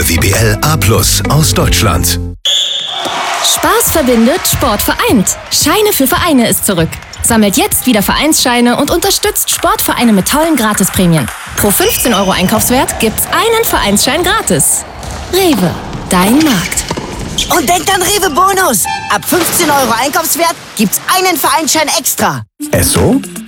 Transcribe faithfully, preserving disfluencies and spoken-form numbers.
W B L A plus aus Deutschland. Spaß verbindet, Sport vereint. Scheine für Vereine ist zurück. Sammelt jetzt wieder Vereinsscheine und unterstützt Sportvereine mit tollen Gratisprämien. Pro fünfzehn Euro Einkaufswert gibt's einen Vereinsschein gratis. Rewe, dein Markt. Und denkt an Rewe Bonus. Ab fünfzehn Euro Einkaufswert gibt's einen Vereinsschein extra. Esso?